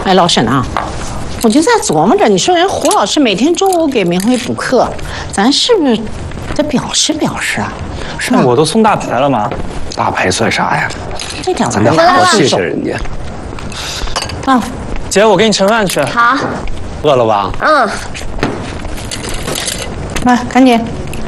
哎，老沈啊，我就在琢磨着，你说人胡老师每天中午给明辉补课，咱是不是得表示表示啊？是吧？ 我都送大牌了吗？ 大牌算啥呀？ 这点咱得好好谢谢人家。 啊， 姐，我给你盛饭去。 好。 饿了吧？ 嗯。 来，赶紧。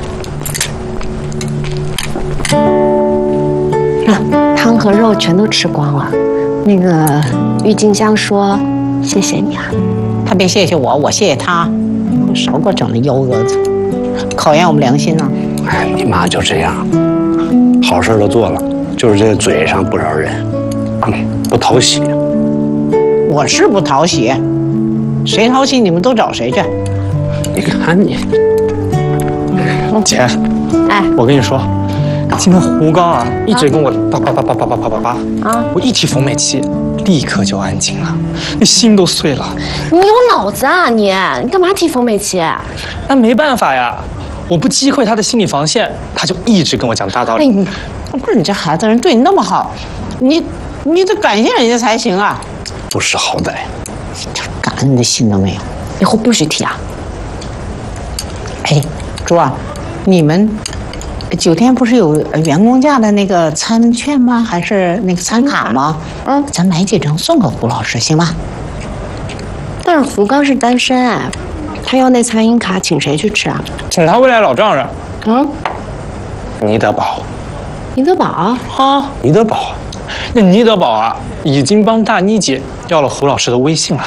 汤和肉全都吃光了。那个郁金香说：“谢谢你啊。” 他别谢谢我，我谢谢他。少给我整那幺蛾子，考验我们良心呢。 哎，你妈就这样，好事都做了，就是这嘴上不饶人，不讨喜。 我是不讨喜，谁讨喜你们都找谁去。 你看你， 姐， 哎， 我跟你说，今天胡刚啊一直跟我叭啊，我一提冯美琪，立刻就安静了，那心都碎了。 你有脑子啊你干嘛提冯美琪？ 那没办法呀，我不击溃他的心理防线，他就一直跟我讲大道理。 哎，不是你这孩子，人对你那么好，你得感谢人家才行啊。 不识好歹， 一点感恩的心都没有。 以后不许提啊！ 哎，珠啊，你们酒店不是有员工价的那个餐券吗？还是那个餐卡吗？咱买几张送给胡老师行吗？ 但是胡刚是单身哎，他要那餐饮卡，请谁去吃啊？ 请他未来老丈人。 倪德宝。 倪德宝啊， 倪德宝。 那倪德宝啊，已经帮大妮姐要了胡老师的微信了。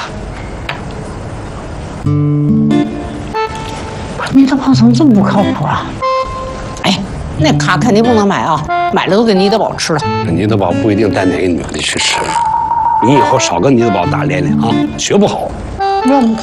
倪德宝怎么这么不靠谱啊？哎，那卡肯定不能买啊，买了都给倪德宝吃了。 倪德宝不一定带哪个女的去吃，你以后少跟倪德宝打连连啊，学不好。